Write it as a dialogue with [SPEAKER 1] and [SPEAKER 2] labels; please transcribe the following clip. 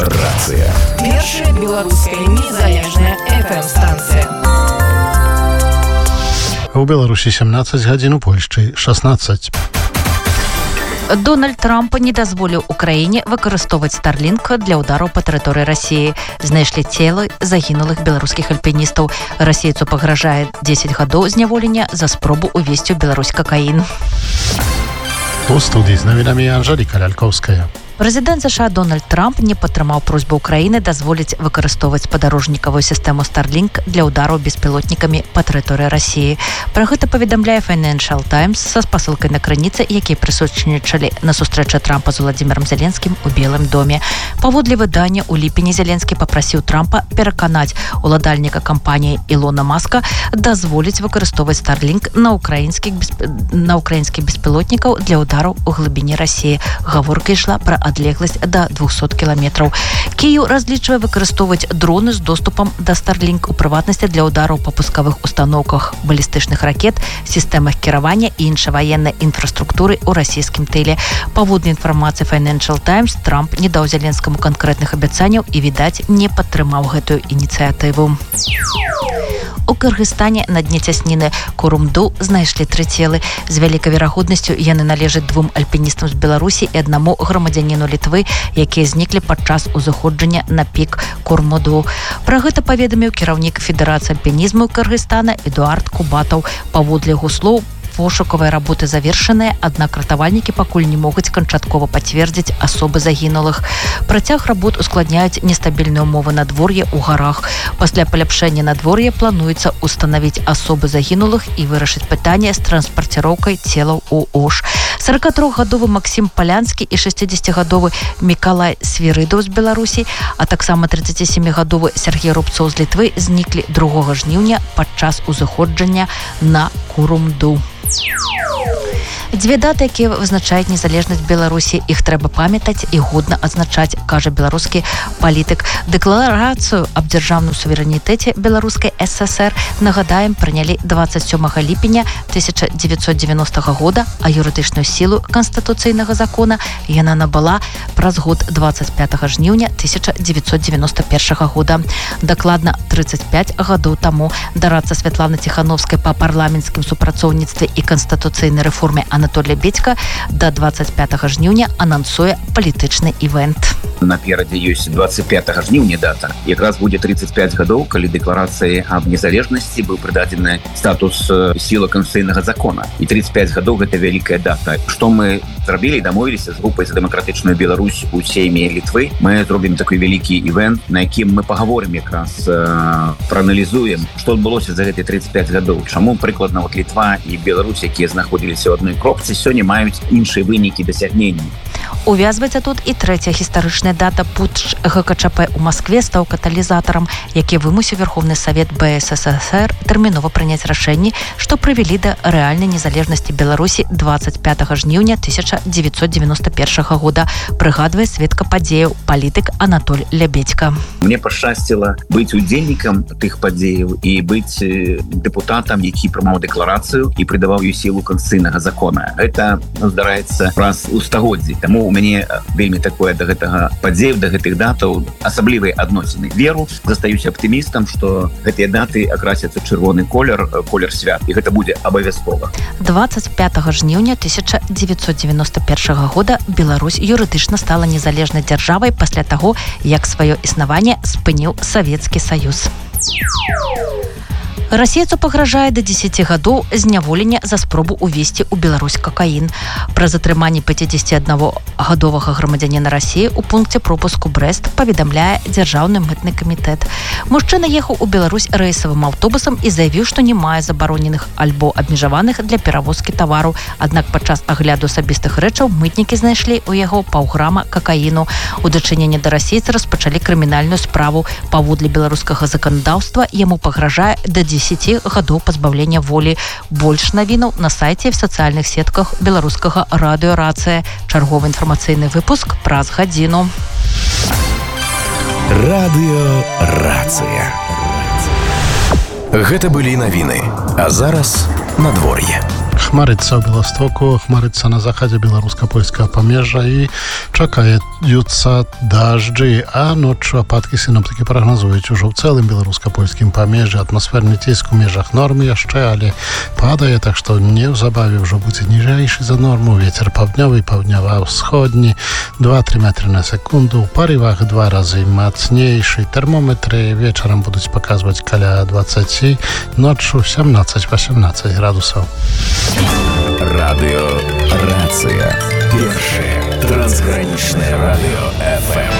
[SPEAKER 1] Рацыя.
[SPEAKER 2] Першая беларуская незалежная FM-станцыя.
[SPEAKER 3] У Беларусі 17 гадзін, у Польшчы 16.
[SPEAKER 4] Дональд Трамп не дазволіў Украіне выкарыстоўваць Starlink для удараў па тэрыторыі Расіі. Знайшлі целы загінулых беларускіх альпіністаў. Расейцу пагражае 10 гадоў зняволення за спробу увезці ў Беларусь какаін.
[SPEAKER 3] У студыі з навінамі Анжэліка Лялькоўская.
[SPEAKER 4] Прэзідэнт США Дональд Трамп не падтрымаў просьбу Украіны дазволіць выкарыстоўваць спадарожнікавую сістэму Starlink для удараў беспілотнікамі па тэрыторыі Расіі. Пра гэта паведамляе Financial Times са спасылкай на крыніцы, якія прысутнічалі на сустрэчы Трампа з Владзімірам Зеленскім у Белым доме. Паводле выдання, у ліпені Зеленскі папрасіў Трампа пераканаць уладальніка кампаніі Ілона Маска дазволіць выкарыстоўваць Starlink на украінскіх беспілотнікаў для удараў у глыбіні Расіі. Гаворка ішла пра адлегласць да 200 кіламетраў. Кіеў разлічвае выкарыстоўваць дроны з доступам да Starlink, у прыватнасці для удараў па пускавых установках балістычных ракет, сістэмах кіравання і іншай ваеннай інфраструктуры ў расійскім тыле. Паводле інфармацыі Financial Times, Трамп не даў Зеленскаму канкрэтных абяцанняў і, відаць, не падтрымаў гэтую ініцыятыву. У Кыргызстане на дне цясніны Курумду знайшлі 3 целы. З вялікай верагоднасцю яны належаць 2 альпіністам з Беларусі і 1 грамадзяніну Літвы, якія зніклі падчас узыходжання на пік Курмуду. Пра гэта паведаміў кіраўнік Федэрацыі альпінізму Кыргызстана Эдуард Кубатаў. Паводле яго слоў, пошукавыя работы завершаныя, аднак ратавальнікі пакуль не могуць канчаткова пацвердзіць асобы загінулых. Працяг работ ускладняюць нестабільныя ўмовы надвор'я ў гарах. Пасля паляпшэння надвор'я плануецца устанавіць асобы загінулых і вырашыць пытанне з транспарціроўкай целаў у Ош. 43-гадовы Максім Палянскі і 60-гадовы Мікалай Свірыдаў з Беларусі, а таксама 37-гадовы Сергей Рубцоў з Літвы зніклі 2 жніўня падчас узыходжання на Курумду. 2 даты, якія вызначаюць незалежнасць Беларусі. Іх трэба памятаць і годна адзначаць, кажа беларускі палітык. Дэкларацыю аб дзяржаўным суверэнітэце Беларускай ССР, нагадаем, прынялі 27 ліпеня 1990 года, а юрыдычную сілу канстытуцыйнага закона яна набыла праз год 25 жніўня 1991 года. Дакладна 35 гадоў таму дарадца Святлана Ціхановскай па парламенцкім супрацоўніцтве і канстытуцыйнай рэформе Анатолія Бедзька да 25 жніўня анансуе палітычны івэнт.
[SPEAKER 5] Наперадзе ёсць 25 жніўня дата. Якраз будзе 35 гадоў, калі дэкларацыі аб незалежнасці быў прыдадзены статус сілы канстытуцыйнага закона. І 35 гадоў гэта вялікая дата. Што мы зрабілі, дамовіліся з групай за дэмакратычную Беларусь у сейме Літвы. Мы зробім такой вялікі івэнт, на якім мы пагаворым якраз, прааналізуем, што адбылося за гэтыя 35 гадоў. Чаму прыкладна Літва і Беларусь, якія знаходзіліся ў адной кропцы, сёння маюць іншыя вынікі дасягнення.
[SPEAKER 4] Увязваецца тут і 3-я гістарычная дата. Путч ГКЧП ў Маскве стаў каталізатарам, які вымусіў Верховны Савет БССР тэрмінова прыняць рашэнні, што прывялі да рэальнай незалежнасці Беларусі 25 жніўня 1991 года, прыгадвае сведка падзеяў палітык Анатоль Лябедзька.
[SPEAKER 5] Мне пашчасціла быць удзельнікам тых падзеяў і быць дэпутатам, які прымаў дэкларацыю і прыдаваў ёй сілу канстытуцыйнага закона. Гэта здараецца раз у стагоддзі. Таму у мяне вельмі такое да гэтага падзеяў, да гэтых датаў асаблівыя адносіны. Веру, застаюся аптымістам, што гэтыя даты акрасяцца чырвоны колер, колер свят, і гэта будзе абавязкова.
[SPEAKER 4] 25 жніўня 1991 года Беларусь юрыдычна стала незалежнай дзяржавай пасля таго, як сваё існаванне спыніў Савецкі Саюз. Расейцу пагражае да 10 гадоў зняволення за спробу увезці ў Беларусь какаін. Пра затрыманне 51-гадовага грамадзяніна Расіі ў пункце пропуску Брэст паведамляе Дзяржаўны мытны камітэт. Мужчына ехаў у Беларусь рэйсавым аўтобусам і заявіў, што не мае забароненых альбо абмежаваных для перавозкі тавару. Аднак падчас агляду асабістых рэчаў мытнікі знайшлі ў яго паўграма какаіну. У дачыненні да расейца распачалі крымінальную справу. Паводле беларускага заканадаўства яму пагражае да 10 гадоў пазбаўлення волі. Больш навінаў на сайце і в сацыяльных сетках беларускага радыё Рацыя. Чарговы інфармацыйны выпуск праз гадзіну.
[SPEAKER 1] Радыё Рацыя. Гэта былі навіны. А зараз надвор'е.
[SPEAKER 3] Хмарыцца ў Беластоку, хмарыцца на захадзе беларуска-польскага памежжа і чакае пройдуцца дажджы, а ноччу ападкі сіноптыкі прагназуюць ужо ў цэлым беларуска-польскім памежжы. Атмасферны ціск у межах нормы яшчэ, але падае, так што неўзабаве ўжо будзе ніжэйшы за норму. Вецер паўднёвы, паўднёва-ўсходні 2-3 метры на секунду, у парывах 2 разы мацнейшы. Тэрмометры вечарам будуць паказваць каля 20, ноччу 17-18 градусаў.
[SPEAKER 1] Радио Рация. Першее трансграничное радио FM.